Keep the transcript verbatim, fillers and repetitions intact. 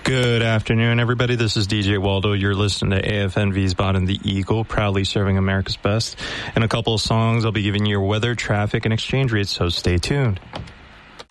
Good afternoon, everybody. This is D J Waldo. You're listening to A F N Wiesbaden, the Eagle, proudly serving America's best. In a couple of songs, I'll be giving you your weather, traffic, and exchange rates, so stay tuned.